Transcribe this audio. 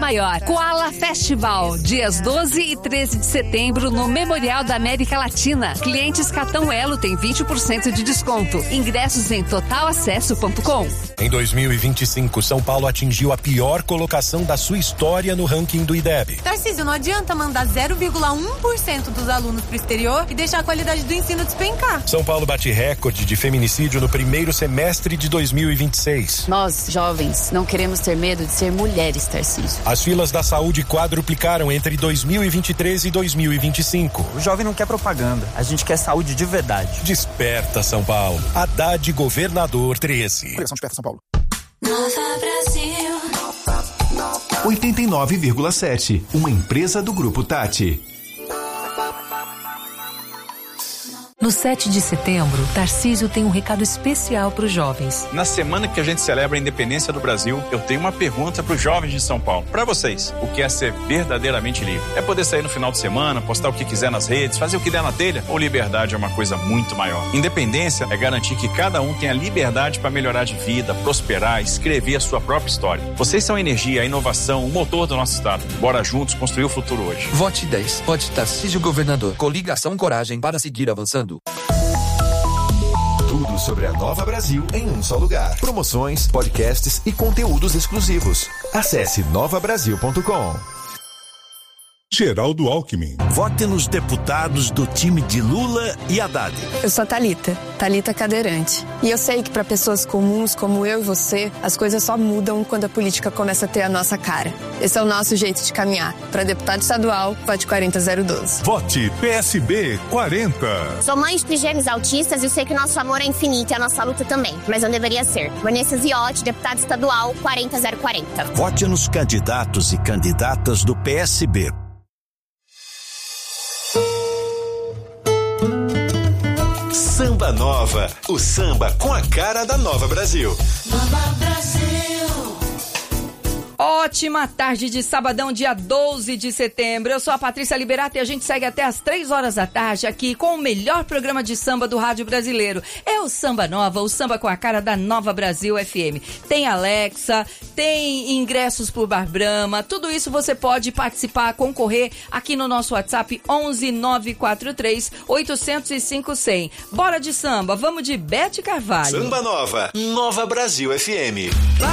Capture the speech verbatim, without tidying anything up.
maior. Koala Festival, dias doze e treze de setembro no Memorial da América Latina. Clientes Cartão Elo tem vinte por cento de desconto. Ingressos em total acesso ponto com. Em dois mil e vinte e cinco, São Paulo atingiu a pior colocação da sua história no ranking do I D E B. Tarcísio, não adianta mandar zero vírgula um por cento dos alunos pro exterior e deixar a qualidade do ensino despencar. São Paulo bate recorde de feminicídio no primeiro semestre de dois mil e vinte e seis. Nós, jovens, não queremos ter medo de ser mulheres, Tarcísio. As filas da saúde quadruplicaram entre dois mil e vinte e três e dois mil e vinte e cinco. O jovem não quer propaganda, a gente quer saúde de verdade. Desperta, São Paulo. Haddad Governador treze. Coligação Desperta São Paulo. Nova Brasil. oitenta e nove vírgula sete, uma empresa do Grupo Tati. No sete de setembro, Tarcísio tem um recado especial para os jovens. Na semana que a gente celebra a independência do Brasil, eu tenho uma pergunta para os jovens de São Paulo. Para vocês, o que é ser verdadeiramente livre? É poder sair no final de semana, postar o que quiser nas redes, fazer o que der na telha? Ou liberdade é uma coisa muito maior? Independência é garantir que cada um tenha liberdade para melhorar de vida, prosperar, escrever a sua própria história. Vocês são a energia, a inovação, o motor do nosso estado. Bora juntos construir o futuro hoje. Vote dez. Vote Tarcísio Governador. Coligação Coragem para seguir avançando. Tudo sobre a Nova Brasil em um só lugar. Promoções, podcasts e conteúdos exclusivos. Acesse nova brasil ponto com. Geraldo Alckmin. Vote nos deputados do time de Lula e Haddad. Eu sou a Thalita, Thalita Cadeirante. E eu sei que para pessoas comuns como eu e você, as coisas só mudam quando a política começa a ter a nossa cara. Esse é o nosso jeito de caminhar. Para deputado estadual, vote quarenta zero doze. Vote P S B quarenta. Sou mãe de gêmeos autistas e eu sei que o nosso amor é infinito e a nossa luta também. Mas não deveria ser. Vanessa Ziotti, deputada estadual, quarenta zero quarenta. Vote nos candidatos e candidatas do P S B. Samba Nova, o samba com a cara da Nova Brasil. Nova Brasil. Ótima tarde de sabadão, dia doze de setembro. Eu sou a Patrícia Liberato e a gente segue até as três horas da tarde aqui com o melhor programa de samba do rádio brasileiro. É o Samba Nova, o samba com a cara da Nova Brasil F M. Tem Alexa, tem ingressos pro Bar Brahma, tudo isso você pode participar, concorrer aqui no nosso WhatsApp onze nove quatro três oito zero cinco cem. Bora de samba, vamos de Bete Carvalho. Samba Nova, Nova Brasil F M.